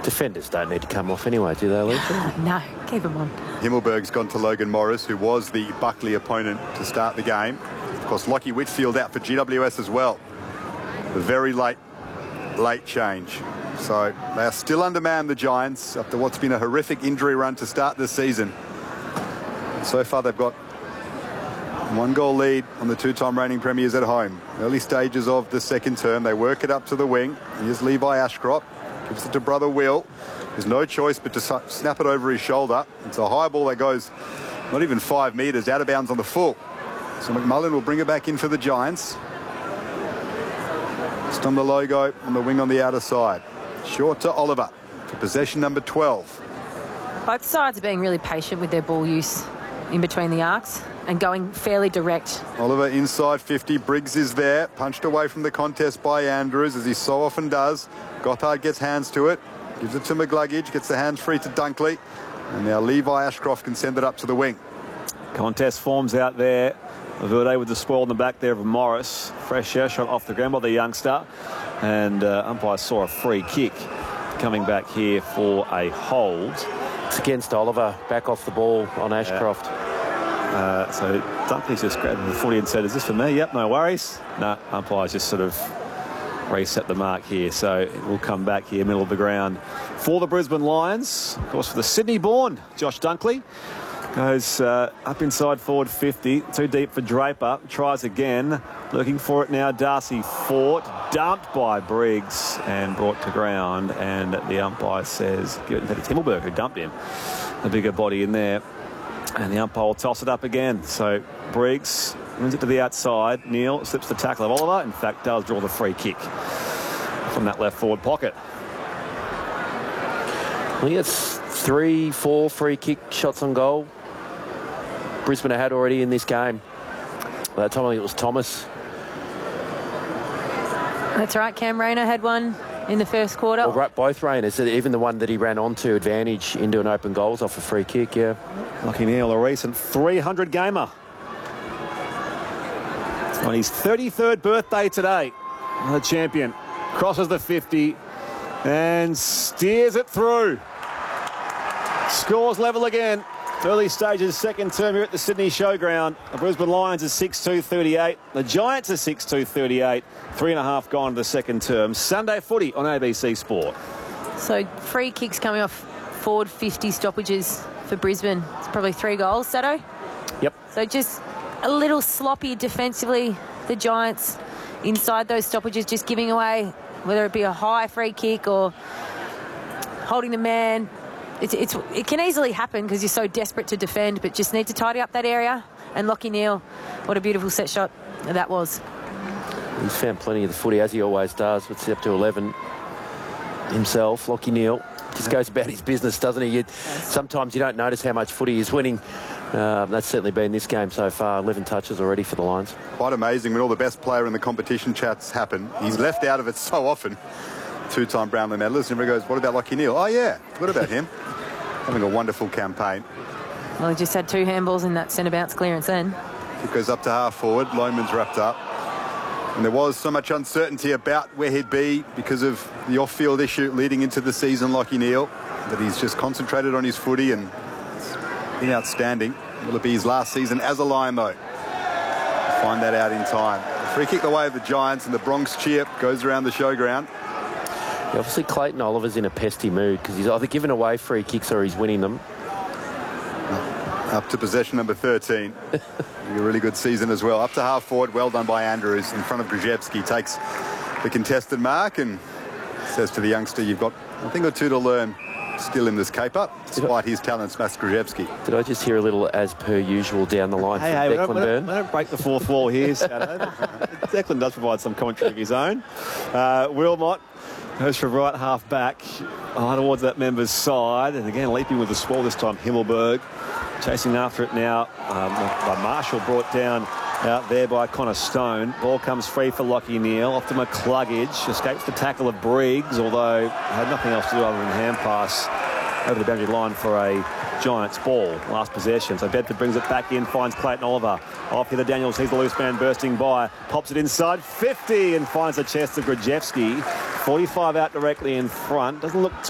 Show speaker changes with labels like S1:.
S1: Defenders don't need to come off anyway, do they, Lisa?
S2: No, keep them on.
S3: Himmelberg's gone to Logan Morris, who was the Buckley opponent to start the game. Of course, Lockie Whitfield out for GWS as well. A very late change. So they are still undermanned, the Giants, after what's been a horrific injury run to start this season. So far, they've got 1-goal lead on the two-time reigning premiers at home. Early stages of the second term, they work it up to the wing. Here's Levi Ashcroft, gives it to brother Will. There's no choice but to snap it over his shoulder. It's a high ball that goes not even 5 metres, out of bounds on the full. So McMullen will bring it back in for the Giants. Just on the logo on the wing on the outer side. Short to Oliver for possession number 12.
S2: Both sides are being really patient with their ball use in between the arcs and going fairly direct.
S3: Oliver inside 50. Briggs is there. Punched away from the contest by Andrews, as he so often does. Gothard gets hands to it. Gives it to McGluggage. Gets the hands free to Dunkley. And now Levi Ashcroft can send it up to the wing.
S4: Contest forms out there. Verde with the spoil in the back there of Morris. Fresh air shot off the ground by the youngster. And umpire saw a free kick coming back here for a hold.
S1: It's against Oliver. Back off the ball on Ashcroft.
S4: So Dunkley's just grabbed the footy and said, "Is this for me?" "Yep, no worries." No, umpire's just sort of reset the mark here. So it will come back here, middle of the ground for the Brisbane Lions. Of course, for the Sydney-born Josh Dunkley. Goes up inside forward 50. Too deep for Draper. Tries again. Looking for it now. Darcy Fort. Dumped by Briggs and brought to ground. And the umpire says, given that it's Himmelberg who dumped him. A bigger body in there. And the umpire will toss it up again. So Briggs wins it to the outside. Neil slips the tackle of Oliver. In fact, does draw the free kick from that left forward pocket.
S1: Well, it's 3-4 free kick shots on goal Brisbane had already in this game. By that time, I think it was Thomas.
S2: That's right. Cam Rayner had one in the first quarter.
S1: Well, both Rayners, even the one that he ran onto advantage into an open goals off a free kick, yeah.
S4: Lachie Neale, a recent 300 gamer. On his 33rd birthday today, the champion crosses the 50 and steers it through. Scores level again. Early stages, second term here at the Sydney Showground. The Brisbane Lions are 6-2-38. The Giants are 6-2-38. 3.5 gone to the second term. Sunday footy on ABC Sport.
S2: So free kicks coming off forward 50 stoppages for Brisbane. It's probably 3 goals, Sato?
S1: Yep.
S2: So just a little sloppy defensively, the Giants inside those stoppages, just giving away, whether it be a high free kick or holding the man. It can easily happen because you're so desperate to defend, but just need to tidy up that area. And Lachie Neale, what a beautiful set shot that was.
S1: He's found plenty of the footy, as he always does. It's up to 11 himself. Lachie Neale just goes about his business, doesn't he? Sometimes you don't notice how much footy he's winning. That's certainly been this game so far. 11 touches already for the Lions. Quite
S3: amazing when all the best player in the competition chats happen. He's left out of it so often. Two-time Brownlow medalist. And everybody goes, what about Lachie Neale? Oh, yeah. What about him? Having a wonderful campaign.
S2: Well, he just had 2 handballs in that centre bounce clearance then.
S3: It goes up to half forward. Loman's wrapped up. And there was so much uncertainty about where he'd be because of the off-field issue leading into the season, Lachie Neale, that he's just concentrated on his footy and it's been outstanding. Will it be his last season as a Lion, though? We'll find that out in time. The free kick the way of the Giants and the Bronx cheer goes around the showground.
S1: Yeah, obviously, Clayton Oliver's in a pesty mood because he's either giving away free kicks or he's winning them.
S3: Up to possession number 13. A really good season as well. Up to half forward. Well done by Andrews in front of Grzyebski. Takes the contested mark and says to the youngster, you've got a thing or two to learn still in this caper, despite his talents, Max Grzyebski.
S1: Did I just hear a little as per usual down the line from Declan Byrne?
S4: We don't break the fourth wall here, Sato. Declan does provide some commentary of his own. Wilmot goes for right half back towards that member's side. And again, leaping with the swall this time, Himmelberg. Chasing after it now by Marshall, brought down out there by Connor Stone. Ball comes free for Lachie Neale. Off to McCluggage. Escapes the tackle of Briggs, although had nothing else to do other than hand pass over the boundary line for a Giants ball. Last possession. So Bedford brings it back in, finds Clayton Oliver. Off here to Daniels. He's the loose man bursting by. Pops it inside 50 and finds the chest of Grzyebski. 45 out directly in front. Doesn't look